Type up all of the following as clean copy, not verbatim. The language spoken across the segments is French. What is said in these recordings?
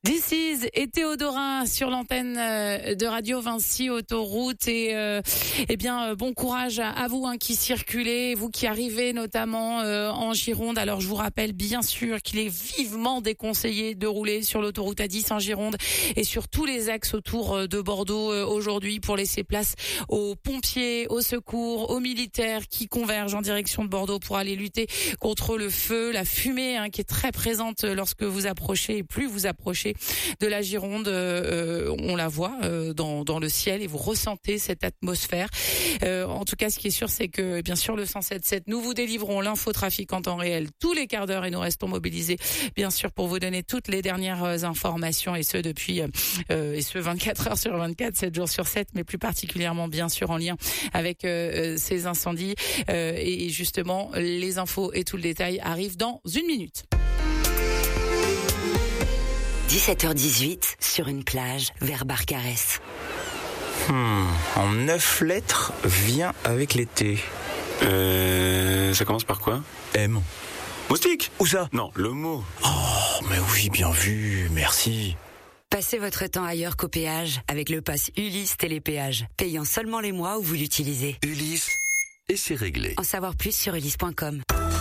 This is et Théodora sur l'antenne de Radio Vinci Autoroute et bien bon courage à vous qui circulez, vous qui arrivez notamment en Gironde. Alors je vous rappelle bien sûr qu'il est vivement déconseillé de rouler sur l'autoroute A10 en Gironde et sur tous les axes autour de Bordeaux aujourd'hui pour laisser place aux pompiers, aux secours, aux militaires qui convergent en direction de Bordeaux pour aller lutter contre le feu, la fumée qui est très présente lorsque vous approchez et plus vous approchez de la Gironde, on la voit dans le ciel et vous ressentez cette atmosphère. En tout cas, ce qui est sûr, c'est que bien sûr le 107.7, nous vous délivrons l'infotrafic en temps réel tous les quarts d'heure et nous restons mobilisés bien sûr pour vous donner toutes les dernières informations et ce depuis 24 heures sur 24, 7 jours sur 7, mais plus particulièrement bien sûr en lien avec ces incendies et justement les infos et tout le détail arrivent dans une minute. 17h18 sur une plage vers Barcarès. En 9 lettres, vient avec l'été. Ça commence par quoi? M. Moustique? Où ça? Non, le mot. Oh, mais oui, bien vu, merci. Passez votre temps ailleurs qu'au péage avec le pass Ulysse Télépéage, payant seulement les mois où vous l'utilisez. Ulysse, et c'est réglé. En savoir plus sur ulysse.com.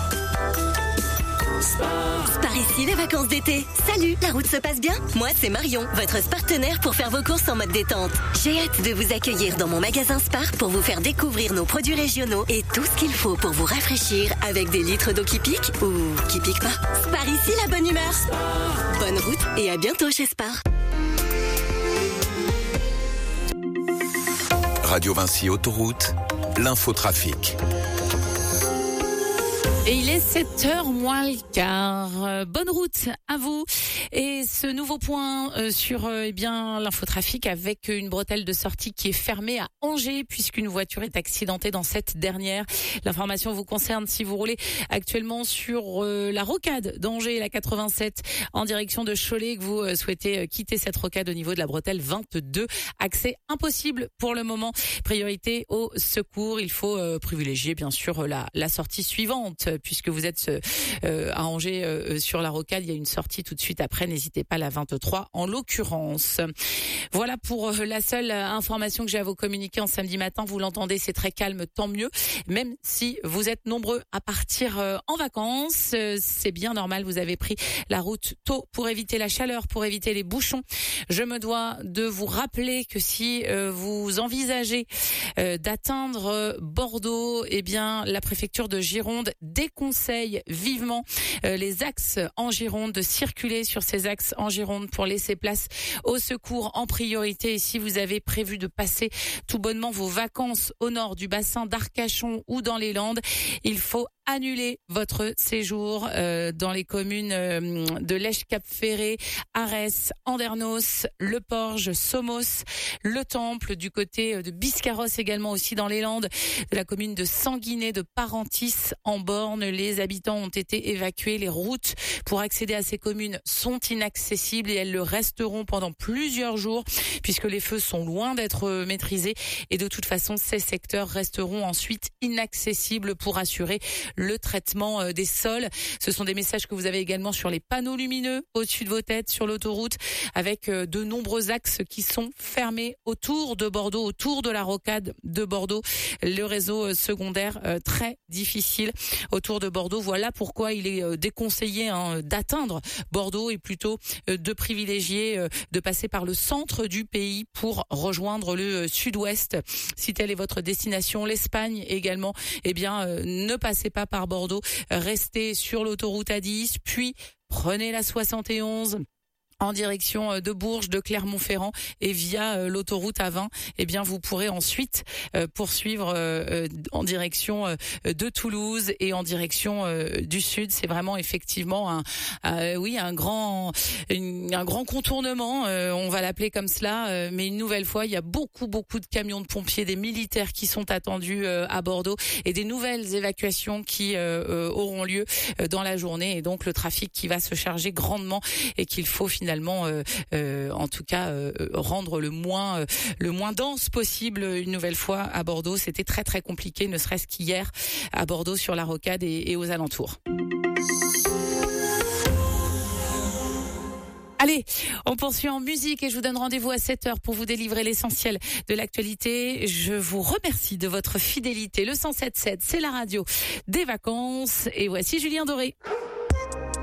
Par ici, les vacances d'été. Salut, la route se passe bien? Moi, c'est Marion, votre partenaire pour faire vos courses en mode détente. J'ai hâte de vous accueillir dans mon magasin Spar pour vous faire découvrir nos produits régionaux et tout ce qu'il faut pour vous rafraîchir avec des litres d'eau qui piquent ou qui piquent pas. Spar ici, la bonne humeur. Bonne route et à bientôt chez Spar. Radio Vinci Autoroute, l'infotrafic. Et il est 7h moins le quart. Bonne route à vous. Et ce nouveau point sur l'infotrafic avec une bretelle de sortie qui est fermée à Angers puisqu'une voiture est accidentée dans cette dernière. L'information vous concerne si vous roulez actuellement sur la rocade d'Angers, la 87 en direction de Cholet, que vous souhaitez quitter cette rocade au niveau de la bretelle 22. Accès impossible pour le moment. Priorité au secours. Il faut privilégier bien sûr la sortie suivante. Puisque vous êtes à Angers sur la rocade, il y a une sortie tout de suite après, n'hésitez pas, la 23 en l'occurrence. Voilà pour la seule information que j'ai à vous communiquer en samedi matin. Vous l'entendez, c'est très calme, tant mieux. Même si vous êtes nombreux à partir en vacances, c'est bien normal, vous avez pris la route tôt pour éviter la chaleur, pour éviter les bouchons. Je me dois de vous rappeler que si vous envisagez d'atteindre Bordeaux, eh bien la préfecture de Gironde déconseille vivement les axes en Gironde, de circuler sur ces axes en Gironde pour laisser place au secours en priorité. Et si vous avez prévu de passer tout bonnement vos vacances au nord du bassin d'Arcachon ou dans les Landes, il faut annuler votre séjour dans les communes de Lèche-Cap-Ferré, Arès, Andernos, Le Porge, Somos, Le Temple, du côté de Biscarrosse également aussi dans les Landes, de la commune de Sanguinet, de Parentis en Borne. Les habitants ont été évacués. Les routes pour accéder à ces communes sont inaccessibles et elles le resteront pendant plusieurs jours puisque les feux sont loin d'être maîtrisés et de toute façon ces secteurs resteront ensuite inaccessibles pour assurer le traitement des sols. Ce sont des messages que vous avez également sur les panneaux lumineux au-dessus de vos têtes sur l'autoroute avec de nombreux axes qui sont fermés autour de Bordeaux, autour de la rocade de Bordeaux. Le réseau secondaire très difficile autour de Bordeaux. Voilà pourquoi il est déconseillé d'atteindre Bordeaux et plutôt de privilégier de passer par le centre du pays pour rejoindre le sud-ouest. Si telle est votre destination, l'Espagne également, eh bien ne passez pas par Bordeaux, restez sur l'autoroute A10, puis prenez la 71 en direction de Bourges, de Clermont-Ferrand et via l'autoroute A20, eh bien vous pourrez ensuite poursuivre en direction de Toulouse et en direction du sud. C'est vraiment effectivement un grand contournement, on va l'appeler comme cela, mais une nouvelle fois, il y a beaucoup de camions de pompiers, des militaires qui sont attendus à Bordeaux et des nouvelles évacuations qui auront lieu dans la journée et donc le trafic qui va se charger grandement et qu'il faut finalement en tout cas rendre le moins dense possible. Une nouvelle fois à Bordeaux, c'était très compliqué, ne serait-ce qu'hier à Bordeaux sur la rocade et aux alentours. Allez, on poursuit en musique et je vous donne rendez-vous à 7h pour vous délivrer l'essentiel de l'actualité. Je vous remercie de votre fidélité. Le 107.7, c'est la radio des vacances. Et voici Julien Doré.